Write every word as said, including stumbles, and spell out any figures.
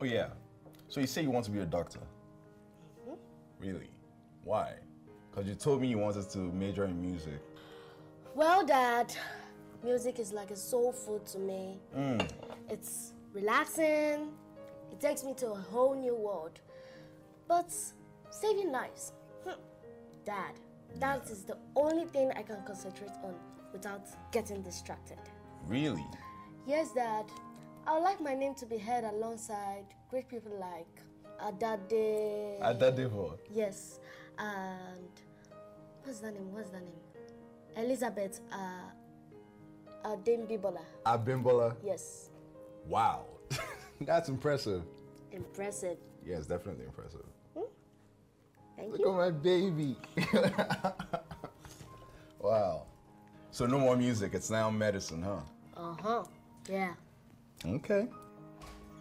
Oh yeah. So you say you want to be a doctor? Mm-hmm. Really? Why? Because you told me you wanted to major in music. Well, Dad, music is like a soul food to me. Mm. It's relaxing. It takes me to a whole new world. But saving lives, hmm. Dad, that is the only thing I can concentrate on without getting distracted. Really? Yes, Dad. I would like my name to be heard alongside great people like Adade. Adadevo. Yes, and what's that name? What's that name? Elizabeth uh, Adembibola. Abimbola? Yes. Wow. That's impressive. Impressive. Yes, definitely impressive. Hmm? Thank Look you. at my baby. Wow. So no more music. It's now medicine, huh? Uh-huh. Yeah. Okay.